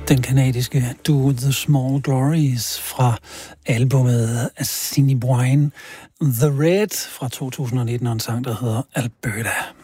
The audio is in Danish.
Den kanadiske duo The Small Glories fra albumet Assiniboine The Red fra 2019 og en sang, der hedder Alberta.